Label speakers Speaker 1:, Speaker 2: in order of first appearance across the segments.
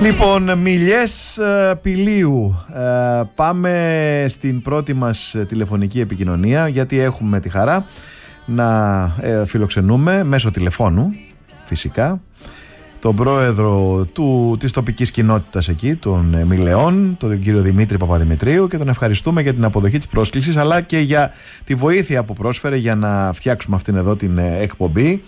Speaker 1: Λοιπόν, Μιλιές Πηλίου. Πάμε στην πρώτη μας τηλεφωνική επικοινωνία, γιατί έχουμε τη χαρά να φιλοξενούμε μέσω τηλεφώνου, φυσικά, τον πρόεδρο της τοπικής κοινότητας εκεί, των Μιλεών, τον κύριο Δημήτρη Παπαδημητρίου, και τον ευχαριστούμε για την αποδοχή της πρόσκλησης, αλλά και για τη βοήθεια που πρόσφερε για να φτιάξουμε αυτήν εδώ την εκπομπή.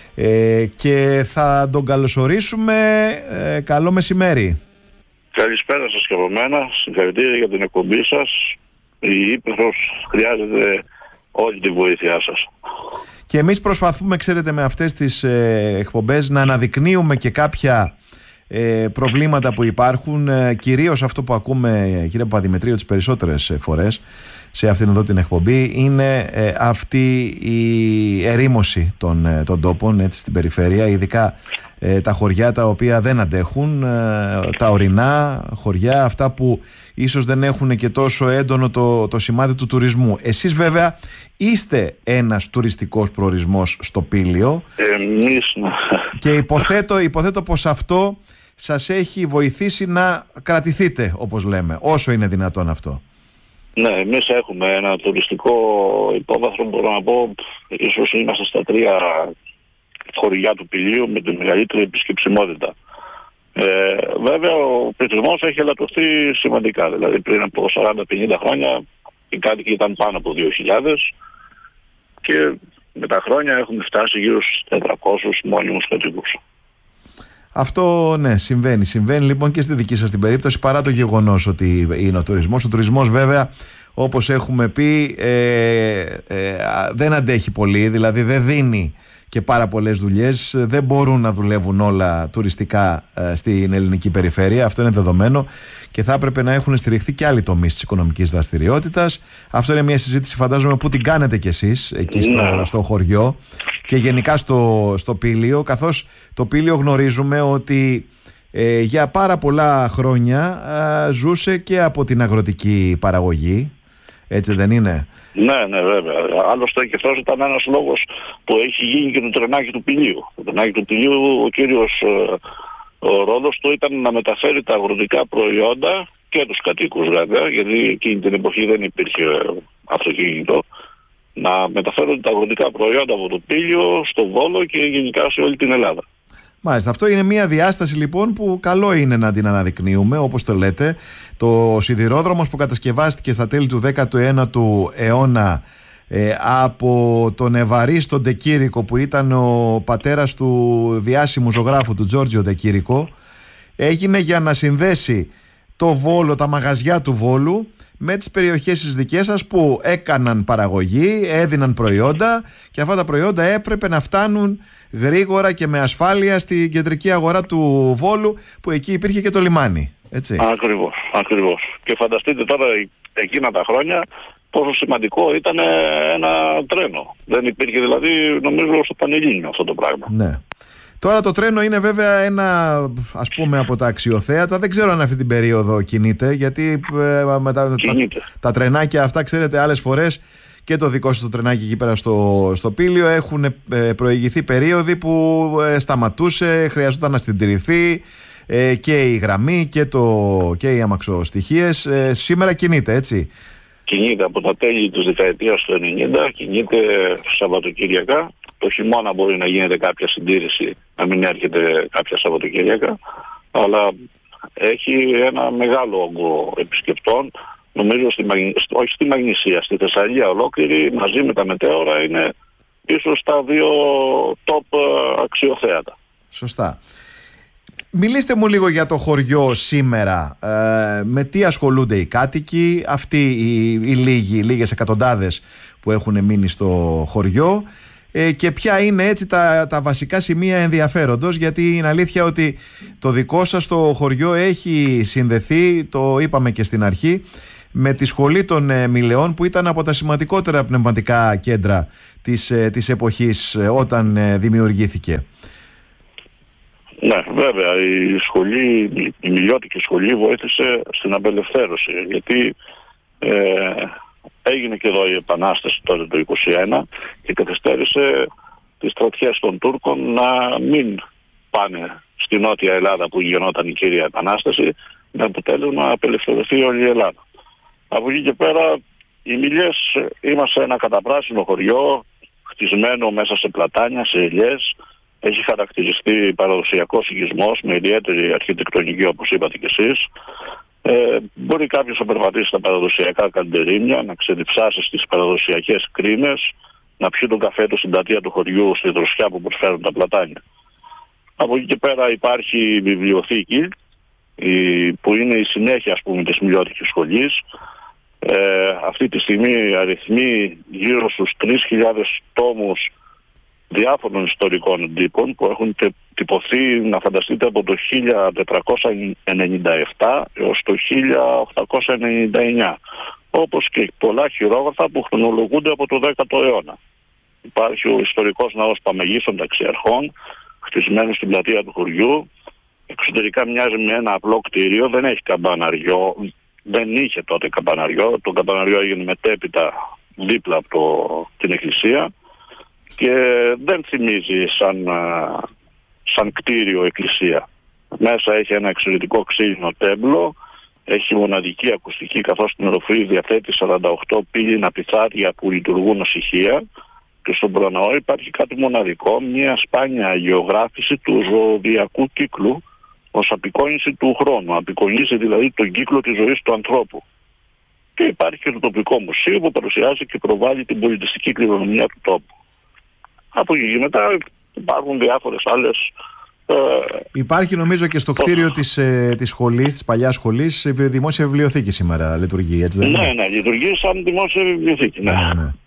Speaker 1: Και θα τον καλωσορίσουμε. Καλό μεσημέρι.
Speaker 2: Καλησπέρα σας και από μένα. Συγχαρητήρια για την εκπομπή σας. Η Ύπεθρος χρειάζεται όλη τη βοήθειά σας. Και
Speaker 1: εμείς προσπαθούμε, ξέρετε, με αυτές τις εκπομπές να αναδεικνύουμε και κάποια προβλήματα που υπάρχουν, κυρίως αυτό που ακούμε, κύριε Παπαδημητρίου, τις περισσότερες φορές σε αυτήν εδώ την εκπομπή, είναι αυτή η ερήμωση των τόπων, έτσι, στην περιφέρεια, ειδικά τα χωριά τα οποία δεν αντέχουν, τα ορεινά χωριά, αυτά που ίσως δεν έχουν και τόσο έντονο το σημάδι του τουρισμού. Εσείς βέβαια είστε ένας τουριστικός προορισμός στο Πήλιο. Και υποθέτω πως αυτό σας έχει βοηθήσει να κρατηθείτε, όπως λέμε, όσο είναι δυνατόν αυτό.
Speaker 2: Ναι, εμείς έχουμε ένα τουριστικό υπόβαθρο, μπορώ να πω, ίσως είμαστε στα 3 χωριά του Πηλίου με τη μεγαλύτερη επισκεψιμότητα. Βέβαια ο πληθυσμός έχει ελαττωθεί σημαντικά, δηλαδή πριν από 40-50 χρόνια οι κάτοικοι ήταν πάνω από 2.000 και με τα χρόνια έχουμε φτάσει γύρω στους 400 μόνιμους κατοίκους.
Speaker 1: Αυτό ναι, συμβαίνει λοιπόν και στη δική σας την περίπτωση, παρά το γεγονός ότι είναι ο τουρισμός. Ο τουρισμός βέβαια, όπως έχουμε πει, δεν αντέχει πολύ, δηλαδή δεν δίνει και πάρα πολλές δουλειές, δεν μπορούν να δουλεύουν όλα τουριστικά στην ελληνική περιφέρεια, αυτό είναι δεδομένο, και θα έπρεπε να έχουν στηριχθεί και άλλοι τομείς της οικονομικής δραστηριότητας. Αυτό είναι μια συζήτηση, φαντάζομαι, που την κάνετε κι εσείς εκεί στο χωριό και γενικά στο Πήλιο, καθώς το Πήλιο γνωρίζουμε ότι για πάρα πολλά χρόνια ζούσε και από την αγροτική παραγωγή, έτσι δεν είναι?
Speaker 2: Ναι, βέβαια. Άλλωστε και αυτός ήταν ένας λόγος που έχει γίνει και το τρενάκι του Πηλίου. Το τρενάκι του Πηλίου, ο κύριος ρόλος του ήταν να μεταφέρει τα αγροτικά προϊόντα και τους κατοίκους, βέβαια, γιατί εκείνη την εποχή δεν υπήρχε αυτοκίνητο, να μεταφέρουν τα αγροτικά προϊόντα από το Πήλιο στο Βόλο και γενικά σε όλη την Ελλάδα.
Speaker 1: Μάλιστα, αυτό είναι μια διάσταση λοιπόν που καλό είναι να την αναδεικνύουμε, όπως το λέτε. Το σιδηρόδρομος που κατασκευάστηκε στα τέλη του 19ου αιώνα από τον Ευαρίστο Ντεκήρικο, που ήταν ο πατέρας του διάσημου ζωγράφου του Τζόρτζιο Ντεκήρικο, έγινε για να συνδέσει το Βόλο, τα μαγαζιά του Βόλου, με τις περιοχές τις δικές σας που έκαναν παραγωγή, έδιναν προϊόντα, και αυτά τα προϊόντα έπρεπε να φτάνουν γρήγορα και με ασφάλεια στην κεντρική αγορά του Βόλου, που εκεί υπήρχε και το λιμάνι, έτσι.
Speaker 2: Ακριβώς. Και φανταστείτε τώρα εκείνα τα χρόνια πόσο σημαντικό ήταν ένα τρένο. Δεν υπήρχε, δηλαδή, νομίζω, στο Πανελλήνιο αυτό το πράγμα.
Speaker 1: Ναι. Τώρα το τρένο είναι βέβαια ένα, ας πούμε, από τα αξιοθέατα. Δεν ξέρω αν αυτή την περίοδο κινείται, γιατί τα τρενάκια αυτά, ξέρετε, άλλες φορές και το δικό σας το τρενάκι εκεί πέρα στο Πήλιο έχουν προηγηθεί περίοδοι που σταματούσε, χρειαζόταν να συντηρηθεί και η γραμμή και οι αμαξοστοιχίες. Σήμερα κινείται, έτσι?
Speaker 2: Κινείται από τα τέλη της δεκαετίας του 90, κινείται Σαββατοκύριακα. Το χειμώνα μπορεί να γίνεται κάποια συντήρηση, να μην έρχεται κάποια Σαββατοκύριακα, αλλά έχει ένα μεγάλο όγκο επισκεπτών. Νομίζω όχι στη Μαγνησία, στη Θεσσαλία ολόκληρη, μαζί με τα μετέωρα, είναι ίσως τα 2 top αξιοθέατα.
Speaker 1: Σωστά. Μιλήστε μου λίγο για το χωριό σήμερα. Με τι ασχολούνται οι κάτοικοι, αυτοί οι λίγες εκατοντάδες που έχουν μείνει στο χωριό, και ποια είναι έτσι τα βασικά σημεία ενδιαφέροντος, γιατί είναι αλήθεια ότι το δικό σας το χωριό έχει συνδεθεί, το είπαμε και στην αρχή, με τη σχολή των Μιλεών, που ήταν από τα σημαντικότερα πνευματικά κέντρα της εποχής όταν δημιουργήθηκε.
Speaker 2: Ναι, βέβαια, η Μιλιώτικη σχολή βοήθησε στην απελευθέρωση, γιατί έγινε και εδώ η Επανάσταση τότε το 1921 και καθυστέρησε τις στρατιές των Τούρκων να μην πάνε στη Νότια Ελλάδα που γινόταν η κύρια επανάσταση, με αποτέλεσμα να απελευθερωθεί όλη η Ελλάδα. Από εκεί και πέρα, οι Μιλιές είμαστε ένα καταπράσινο χωριό, χτισμένο μέσα σε πλατάνια, σε ελιές. Έχει χαρακτηριστεί παραδοσιακός οικισμός με ιδιαίτερη αρχιτεκτονική, όπως είπατε κι εσείς. Μπορεί κάποιος να περπατήσει στα παραδοσιακά καντερίμια, να ξεδιψάσει στις παραδοσιακές κρίνες, να πιει τον καφέ του στην πλατεία του χωριού, στη δροσιά που προσφέρουν τα πλατάνια. Από εκεί και πέρα υπάρχει η βιβλιοθήκη, που είναι η συνέχεια, ας πούμε, της Μιλιώτικης σχολής. Αυτή τη στιγμή αριθμεί γύρω στους 3.000 τόμους διάφορων ιστορικών εντύπων που έχουν τυπωθεί, να φανταστείτε, από το 1497 έως το 1899, όπως και πολλά χειρόγραφα που χρονολογούνται από το 10ο αιώνα. Υπάρχει ο ιστορικός ναός Παμεγής των Ταξιαρχών, χτισμένος στην πλατεία του χωριού. Εξωτερικά μοιάζει με ένα απλό κτίριο, δεν έχει καμπαναριό, δεν είχε τότε καμπαναριό. Το καμπαναριό έγινε μετέπειτα δίπλα από την εκκλησία και δεν θυμίζει σαν κτίριο εκκλησία. Μέσα έχει ένα εξαιρετικό ξύλινο τέμπλο, έχει μοναδική ακουστική, καθώς την οροφή διαθέτει 48 πύληνα πιθάρια που λειτουργούν ως ηχεία, και στον προναό υπάρχει κάτι μοναδικό, μια σπάνια αγιογράφηση του ζωδιακού κύκλου ως απεικόνιση του χρόνου. Απεικονίζει δηλαδή τον κύκλο της ζωής του ανθρώπου. Και υπάρχει και το τοπικό μουσείο που παρουσιάζει και προβάλλει την πολιτιστική κληρονομιά του τόπου. Από εκεί και μετά υπάρχουν διάφορες άλλες.
Speaker 1: Υπάρχει νομίζω και στο κτίριο της σχολής, της παλιάς σχολής, δημόσια βιβλιοθήκη σήμερα λειτουργεί, έτσι δεν είναι?
Speaker 2: Ναι, λειτουργεί σαν δημόσια βιβλιοθήκη. Ναι.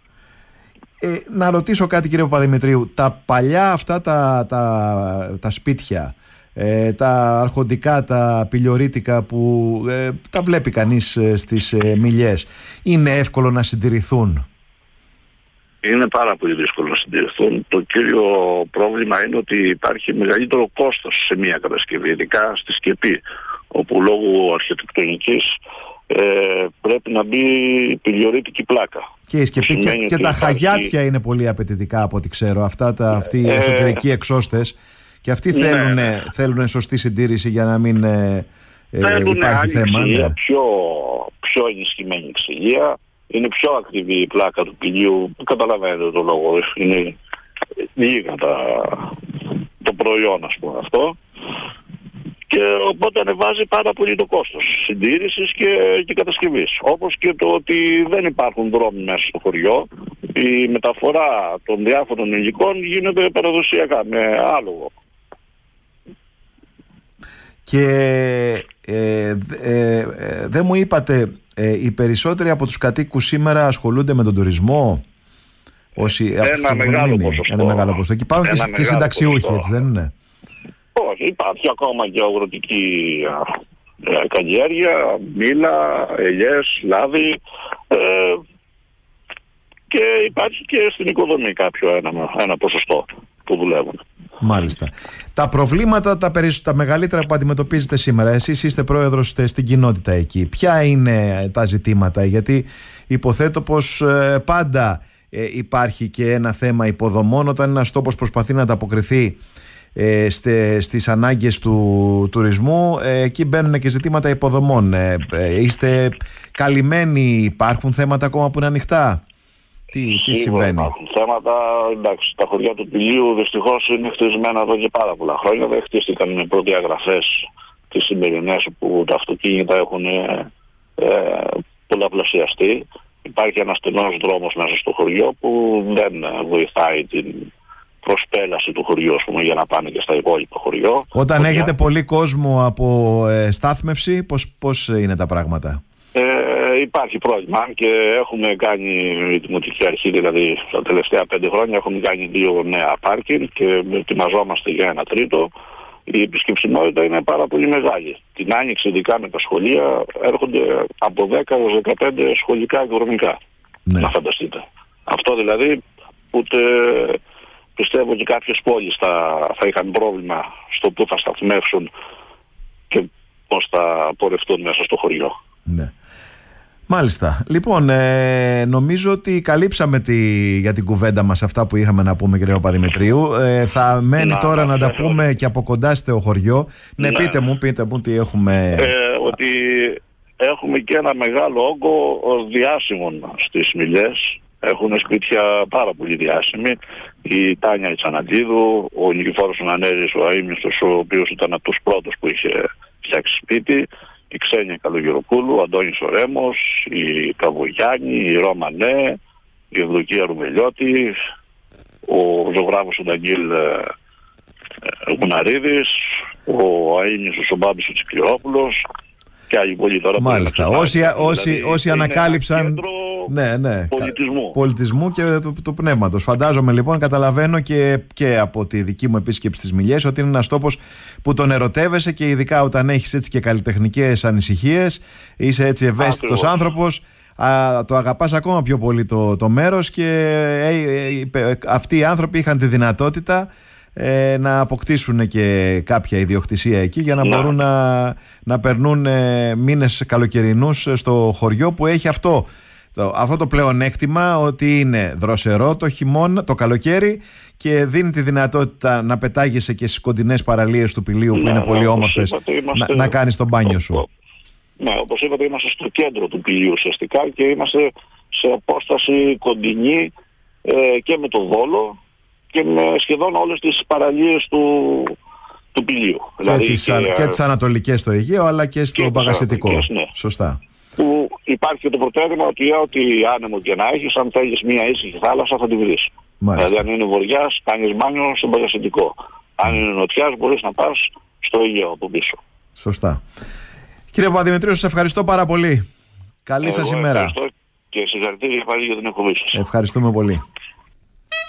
Speaker 1: Να ρωτήσω κάτι, κύριε Παπαδημητρίου. Τα παλιά αυτά τα σπίτια, τα αρχοντικά, τα πηλιορίτικα που τα βλέπει κανείς στις Μιλιές, είναι εύκολο να συντηρηθούν?
Speaker 2: Είναι πάρα πολύ δύσκολο να συντηρηθούν. Το κύριο πρόβλημα είναι ότι υπάρχει μεγαλύτερο κόστος σε μια κατασκευή, ειδικά στη σκεπή, όπου λόγω αρχιτεκτονικής πρέπει να μπει πηλιορίτικη πλάκα.
Speaker 1: Και η σκεπή και τα χαγιάτια είναι πολύ απαιτητικά, από ό,τι ξέρω. Αυτοί οι εσωτερικοί εξώστες, και αυτοί θέλουν σωστή συντήρηση για να μην υπάρχει θέμα.
Speaker 2: Πιο ενισχυμένη ξυλία. Είναι πιο ακριβή η πλάκα του πηλίου. Καταλαβαίνετε το λόγο. Είναι λίγα το προϊόν, ας πούμε, αυτό. Και οπότε ανεβάζει πάρα πολύ το κόστος συντήρησης και κατασκευής. Όπως και το ότι δεν υπάρχουν δρόμοι μέσα στο χωριό. Η μεταφορά των διάφορων υλικών γίνεται παραδοσιακά, με άλογο.
Speaker 1: Και δεν μου είπατε, οι περισσότεροι από τους κατοίκους σήμερα ασχολούνται με τον τουρισμό?
Speaker 2: Ένα μεγάλο ποσοστό.
Speaker 1: Και υπάρχουν και συνταξιούχοι, έτσι δεν είναι?
Speaker 2: Όχι, υπάρχει ακόμα και αγροτική καλλιέργεια, μήλα, ελιές, λάδι, και υπάρχει και στην οικοδομή ένα ποσοστό που δουλεύουν.
Speaker 1: Μάλιστα. Τα προβλήματα τα μεγαλύτερα που αντιμετωπίζετε σήμερα, εσείς είστε πρόεδρος στην κοινότητα εκεί, ποια είναι τα ζητήματα? Γιατί υποθέτω πως πάντα υπάρχει και ένα θέμα υποδομών όταν ένας τόπος προσπαθεί να ανταποκριθεί στις ανάγκες του τουρισμού. Εκεί μπαίνουν και ζητήματα υποδομών. Είστε καλυμμένοι? Υπάρχουν θέματα ακόμα που είναι ανοιχτά? Τι συμβαίνει?
Speaker 2: Υπάρχουν θέματα. Εντάξει, τα χωριά του Πηλίου δυστυχώς είναι χτισμένα εδώ και πάρα πολλά χρόνια. Δεν χτίστηκαν με προδιαγραφές τις σημερινές που τα αυτοκίνητα έχουν πολλαπλασιαστεί. Υπάρχει ένας στενός δρόμος μέσα στο χωριό που δεν βοηθάει την προσπέλαση του χωριού, ας πούμε, για να πάνε και στα υπόλοιπα χωριό.
Speaker 1: Όταν έχετε πολύ κόσμο από στάθμευση, πώς είναι τα πράγματα?
Speaker 2: Υπάρχει πρόβλημα και έχουμε κάνει, η Δημοτική Αρχή δηλαδή τα τελευταία 5 χρόνια έχουμε κάνει 2 νέα πάρκινγκ και ετοιμαζόμαστε για ένα τρίτο. Η επισκεψιμότητα είναι πάρα πολύ μεγάλη. Την άνοιξη, ειδικά με τα σχολεία, έρχονται από 10 έως 15 σχολικά εκδρομικά. Ναι. Να φανταστείτε. Αυτό δηλαδή ούτε πιστεύω ότι κάποιες πόλεις θα είχαν πρόβλημα στο που θα σταθμεύσουν και πώς θα πορευτούν μέσα στο χωριό.
Speaker 1: Ναι. Μάλιστα. Λοιπόν, νομίζω ότι καλύψαμε για την κουβέντα μας αυτά που είχαμε να πούμε, κύριε Παπαδημητρίου. Θα μένει τώρα να τα πούμε και από κοντά στο χωριό. Ναι, πείτε μου τι έχουμε.
Speaker 2: Ότι έχουμε και ένα μεγάλο όγκο διάσημων στις Μηλιές. Έχουν σπίτια πάρα πολύ διάσημοι. Η Τάνια η Τσαναντίδου, ο Νικηφόρος ο Νανέρης, ο Αείμνηστος, ο οποίος ήταν από τους πρώτους που είχε φτιάξει σπίτι. Η Ξένια Καλογεροπούλου, ο Αντώνης ο Ρέμος, η Καβογιάννη, η Ρώμανέ, η Ευδοκία Ρουμελιώτη, ο ζωγράφος ο Νταγγίλ Γουναρίδης, ο Αείμνηστος ο Μπάμπης ο Τσικληρόπουλος και άλλοι πολλοί τώρα.
Speaker 1: Μάλιστα. Όσοι ανακάλυψαν πολιτισμού και του πνεύματος. Φαντάζομαι λοιπόν, καταλαβαίνω και από τη δική μου επίσκεψη στις Μηλιές ότι είναι ένας τόπος που τον ερωτεύεσαι, και ειδικά όταν έχεις έτσι και καλλιτεχνικές ανησυχίες, είσαι έτσι ευαίσθητος άνθρωπος, το αγαπάς ακόμα πιο πολύ το μέρος, και αυτοί οι άνθρωποι είχαν τη δυνατότητα να αποκτήσουν και κάποια ιδιοκτησία εκεί για να μπορούν να περνούν μήνες καλοκαιρινούς στο χωριό, που έχει αυτό το πλεονέκτημα ότι είναι δροσερό το καλοκαίρι και δίνει τη δυνατότητα να πετάγεσαι και στις κοντινές παραλίες του Πηλίου που είναι πολύ όμορφες, να κάνεις τον μπάνιο σου.
Speaker 2: Ναι, όπως είπατε, είμαστε στο κέντρο του Πηλίου ουσιαστικά και είμαστε σε απόσταση κοντινή και με το Βόλο και με σχεδόν όλες τις παραλίες του Πηλίου.
Speaker 1: Και τις ανατολικές στο Αιγαίο, αλλά και στο Παγασιτικό.
Speaker 2: Ναι.
Speaker 1: Σωστά.
Speaker 2: Που υπάρχει και το προτέρημα ότι ό,τι άνεμο και να έχεις, αν θέλεις μια ήσυχη θάλασσα θα τη βρεις. Δηλαδή αν είναι βοριάς, κάνεις μπάνιο στον Παγασιτικό. Αν είναι νοτιάς, μπορείς να πας στο Αιγαίο από πίσω.
Speaker 1: Σωστά. Κύριε Παπαδημητρίου, σας ευχαριστώ πάρα πολύ. Καλή σας ημέρα.
Speaker 2: Ευχαριστώ και συγχαρητήρια πάλι για την εκπομπή σας.
Speaker 1: Ευχαριστούμε πολύ.